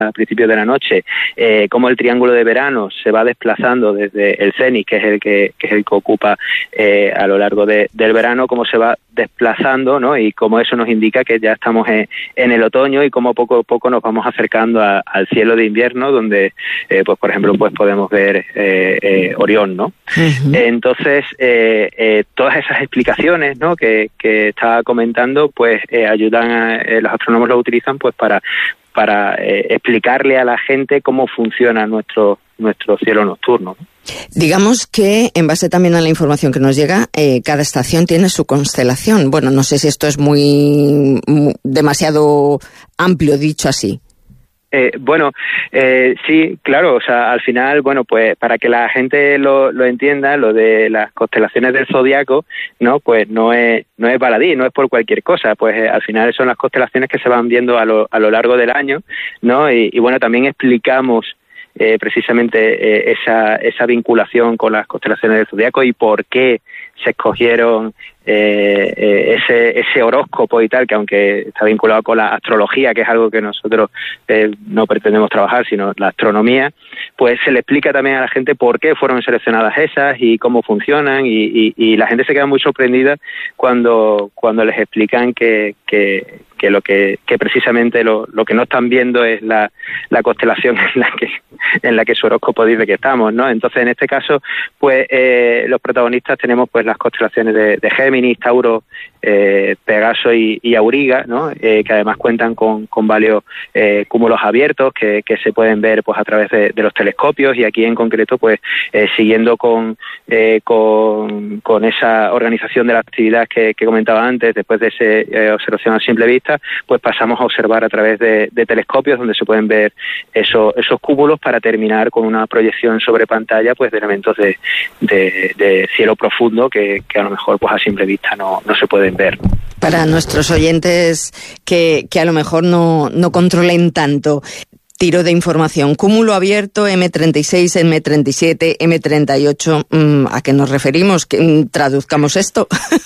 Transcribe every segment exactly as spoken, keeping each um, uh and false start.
a principios de la noche, eh, cómo el triángulo de verano se va desplazando desde el cenit, que es el que, que es el que ocupa eh, a lo largo de, del verano, cómo se va desplazando, ¿no? Y cómo eso nos indica que ya estamos en, en el otoño y cómo poco a poco nos vamos acercando a, al cielo de invierno, donde, eh, pues por ejemplo, pues podemos ver eh, eh, Orión, ¿no? Uh-huh. Entonces, eh, eh, todas esas explicaciones, ¿no? que, que estaba comentando, pues eh, ayudan a, eh, los astrónomos lo utilizan pues para para eh, explicarle a la gente cómo funciona nuestro nuestro cielo nocturno. Digamos que, en base también a la información que nos llega, eh, cada estación tiene su constelación. Bueno, no sé si esto es muy, muy demasiado amplio dicho así. Eh, bueno, eh, sí, claro, o sea, al final, bueno, pues para que la gente lo, lo entienda, lo de las constelaciones del zodiaco, ¿no? Pues no es no es baladí, no es por cualquier cosa, pues eh, al final son las constelaciones que se van viendo a lo, a lo largo del año, ¿no? Y, y bueno, también explicamos eh, precisamente eh, esa esa vinculación con las constelaciones del zodiaco y por qué se escogieron eh, eh, ese ese horóscopo y tal, que aunque está vinculado con la astrología, que es algo que nosotros eh, no pretendemos trabajar, sino la astronomía, pues se le explica también a la gente por qué fueron seleccionadas esas y cómo funcionan, y, y, y la gente se queda muy sorprendida cuando cuando les explican que que, que lo que que precisamente lo, lo que no están viendo es la, la constelación en la que en la que su horóscopo dice que estamos, ¿no? Entonces, en este caso, pues eh, los protagonistas tenemos pues las constelaciones de, de Géminis, Tauro, eh, Pegaso y, y Auriga, ¿no? Eh, que además cuentan con, con varios eh, cúmulos abiertos que, que se pueden ver pues a través de, de los telescopios, y aquí en concreto pues eh, siguiendo con, eh, con con esa organización de la actividad que, que comentaba antes, después de esa eh, observación a simple vista, pues pasamos a observar a través de, de telescopios donde se pueden ver esos, esos cúmulos, para terminar con una proyección sobre pantalla pues de elementos de, de, de cielo profundo que, que a lo mejor pues a simple vista no, no se pueden ver. Para nuestros oyentes que, que a lo mejor no, no controlen tanto, tiro de información: cúmulo abierto, eme treinta y seis, eme treinta y siete, eme treinta y ocho, ¿a qué nos referimos? ¿Que traduzcamos esto?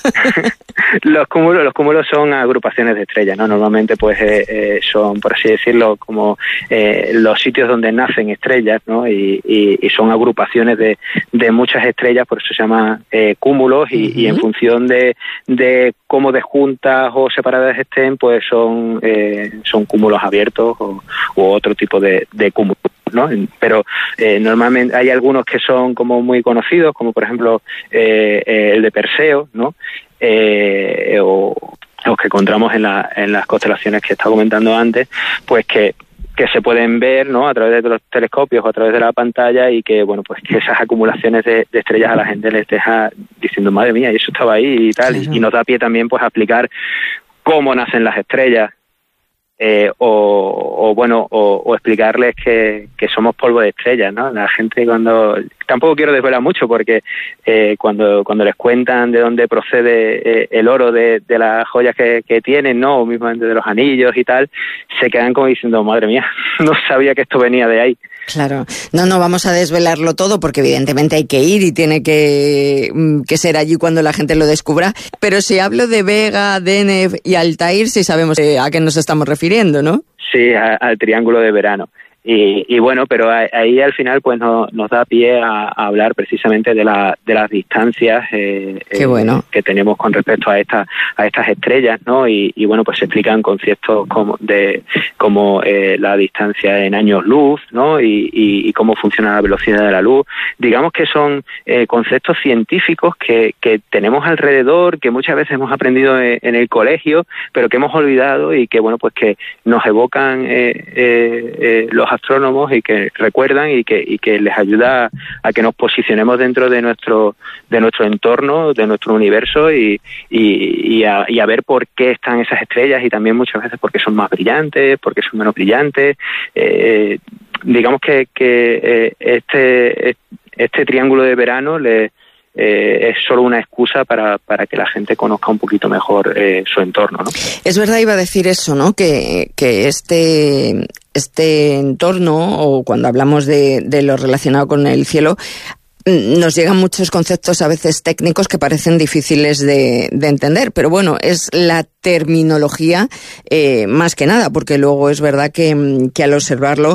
Los cúmulos, los cúmulos son agrupaciones de estrellas, ¿no? Normalmente pues eh, eh, son, por así decirlo, como eh, los sitios donde nacen estrellas, ¿no? Y, y, y son agrupaciones de, de muchas estrellas, por eso se llama eh, cúmulos, y, uh-huh. y en función de, de cómo de juntas o separadas estén, pues son eh, son cúmulos abiertos o u otro tipo de, de cúmulos, ¿no? Pero eh, normalmente hay algunos que son como muy conocidos, como por ejemplo eh, eh, el de Perseo, ¿no? Eh, o los que encontramos en, la, en las constelaciones que estaba comentando antes, pues que que se pueden ver, ¿no? A través de los telescopios o a través de la pantalla, y que bueno, pues que esas acumulaciones de, de estrellas a la gente les deja diciendo, madre mía, y eso estaba ahí y tal, claro. y, y nos da pie también pues a explicar cómo nacen las estrellas. Eh, o, o bueno o, o explicarles que, que somos polvo de estrellas, ¿no? La gente, cuando tampoco quiero desvelar mucho, porque eh, cuando cuando les cuentan de dónde procede eh, el oro de, de las joyas que, que tienen, ¿no? O mismamente de los anillos y tal, se quedan como diciendo, madre mía, no sabía que esto venía de ahí. Claro, no, no vamos a desvelarlo todo, porque evidentemente hay que ir y tiene que, que ser allí cuando la gente lo descubra, pero si hablo de Vega, Deneb y Altair, sí sabemos a qué nos estamos refiriendo, ¿no? Sí, a, al triángulo de verano. Y, y bueno, pero ahí al final pues no, nos da pie a, a hablar precisamente de, la, de las distancias eh, Qué bueno. eh, que tenemos con respecto a estas a estas estrellas, ¿no? Y, y bueno, pues se explican conceptos como de como eh, la distancia en años luz, ¿no? Y, y, y cómo funciona la velocidad de la luz. Digamos que son eh, conceptos científicos que, que tenemos alrededor, que muchas veces hemos aprendido en, en el colegio, pero que hemos olvidado, y que bueno, pues que nos evocan eh, eh, eh, los astrónomos, y que recuerdan y que y que les ayuda a que nos posicionemos dentro de nuestro de nuestro entorno, de nuestro universo, y y, y, a, y a ver por qué están esas estrellas, y también muchas veces porque son más brillantes, porque son menos brillantes. Eh, digamos que que eh, este este triángulo de verano le Eh, es solo una excusa para, para que la gente conozca un poquito mejor eh, su entorno, ¿no? Es verdad, iba a decir eso, ¿no? Que, que este, este entorno, o cuando hablamos de, de lo relacionado con el cielo, nos llegan muchos conceptos a veces técnicos que parecen difíciles de, de entender, pero bueno, es la terminología eh, más que nada, porque luego es verdad que, que al observarlo